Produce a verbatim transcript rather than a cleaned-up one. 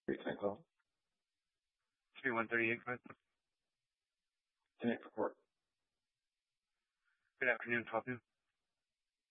Great time call. three one three eight five. Connect for court. Good afternoon, twelve noon.